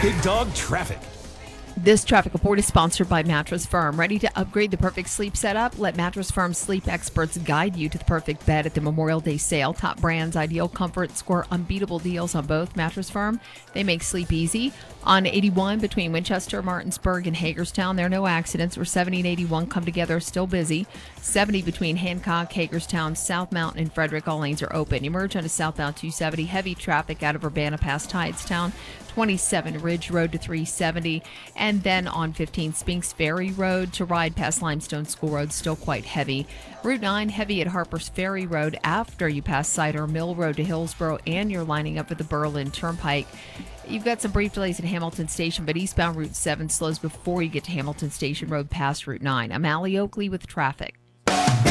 Big Dog Traffic. This traffic report is sponsored by Mattress Firm. Ready to upgrade the perfect sleep setup? Let Mattress Firm's sleep experts guide you to the perfect bed at the Memorial Day sale. Top brands, ideal comfort, score unbeatable deals on both. Mattress Firm, they make sleep easy. On 81 between Winchester, Martinsburg, and Hagerstown, there are no accidents. Where 70 and 81 come together, still busy. 70 between Hancock, Hagerstown, South Mountain, and Frederick, all lanes are open. Emerge onto southbound 270, heavy traffic out of Urbana past Hydestown. 27 Ridge Road to 370, and then on 15 Spinks Ferry Road to ride past Limestone School Road, still quite heavy. Route 9 heavy at Harper's Ferry Road after you pass Cider Mill Road to Hillsborough, and you're lining up at the Berlin Turnpike. You've got some brief delays at Hamilton Station, but eastbound Route 7 slows before you get to Hamilton Station Road past Route 9. I'm Allie Oakley with traffic.